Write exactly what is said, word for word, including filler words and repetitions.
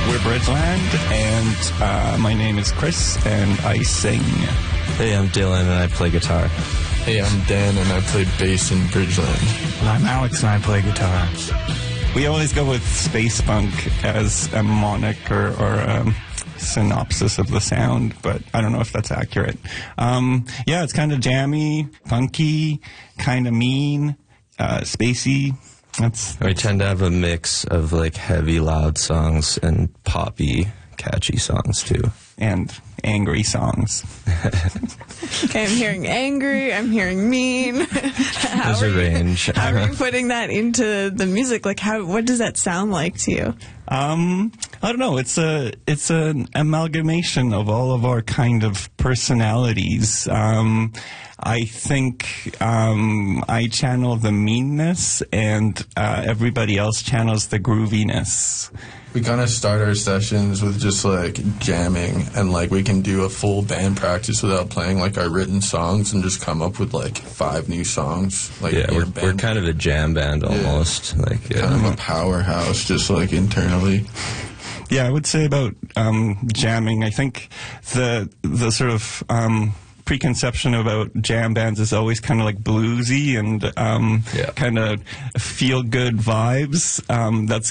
we're Bridgeland, and uh, my name is Chris, and I sing. Hey, I'm Dylan, and I play guitar. Hey, I'm Dan, and I play bass in Bridgeland. And I'm Alex, and I play guitar. We always go with space punk as a moniker or a synopsis of the sound, but I don't know if that's accurate. Um, yeah, it's kind of jammy, funky, kind of mean, uh, spacey. That's, We tend to have a mix of like heavy, loud songs and poppy, catchy songs too. And angry songs. Okay, I'm hearing angry, I'm hearing mean. How There's are a you- range. How are you putting that into the music? Like, how? What does that sound like to you? Um, I don't know. It's a it's an amalgamation of all of our kind of personalities. Um, I think um, I channel the meanness, and uh, everybody else channels the grooviness. We kind of start our sessions with just like jamming, and like we can do a full band practice without playing like our written songs and just come up with like five new songs. Like Yeah, in a we're, band. we're kind of a jam band almost. Like, yeah. kind of a powerhouse, just like internally. Yeah, I would say about um, jamming. I think the the sort of um, preconception about jam bands is always kind of like bluesy and um, Yeah. kind of feel good vibes. Um, that's